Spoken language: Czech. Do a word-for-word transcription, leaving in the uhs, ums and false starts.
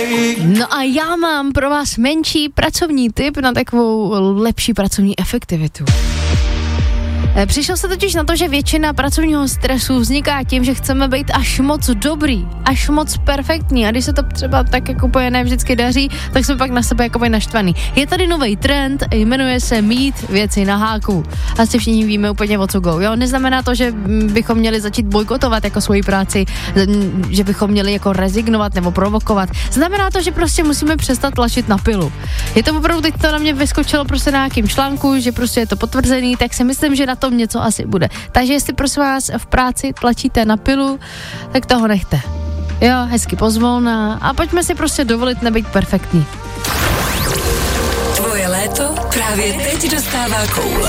No a já mám pro vás menší pracovní tip na takovou lepší pracovní efektivitu. Přišel se totiž na to, že většina pracovního stresu vzniká tím, že chceme být až moc dobrý, až moc perfektní a když se to třeba tak jako úplně ne vždycky daří, tak jsme pak na sebe jako naštvaný. Je tady nový trend, jmenuje se mít věci na háku. Asi všichni víme úplně o co go, jo? Neznamená to, že bychom měli začít bojkotovat jako svoji práci, že bychom měli jako rezignovat nebo provokovat. Znamená to, že prostě musíme přestat tlačit na pilu. Je to opravdu, teď to na mě vyskočilo prostě na nějakým článku, že prostě je to potvrzený, tak si myslím, že na tom něco asi bude. Takže jestli prosím vás v práci tlačíte na pilu, tak toho nechte. Jo, hezky pozvolna a pojďme si prostě dovolit nebýt perfektní. Tvoje léto právě teď dostává koule.